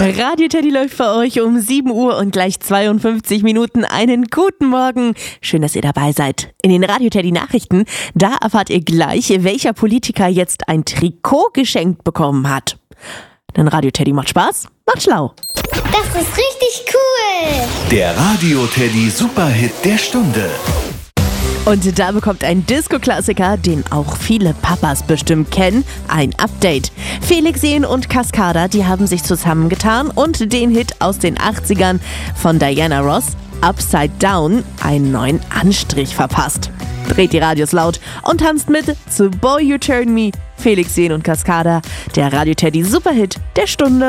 Radio Teddy läuft für euch um 7 Uhr und gleich 52 Minuten. Einen guten Morgen. Schön, dass ihr dabei seid. In den Radio Teddy Nachrichten, da erfahrt ihr gleich, welcher Politiker jetzt ein Trikot geschenkt bekommen hat. Denn Radio Teddy macht Spaß, macht schlau. Das ist richtig cool. Der Radio Teddy Superhit der Stunde. Und da bekommt ein Disco-Klassiker, den auch viele Papas bestimmt kennen, ein Update. Felix Jähn und Cascada, die haben sich zusammengetan und den Hit aus den 80ern von Diana Ross, Upside Down, einen neuen Anstrich verpasst. Dreht die Radios laut und tanzt mit zu Boy You Turn Me. Felix Jähn und Cascada, der Radio Teddy Superhit der Stunde.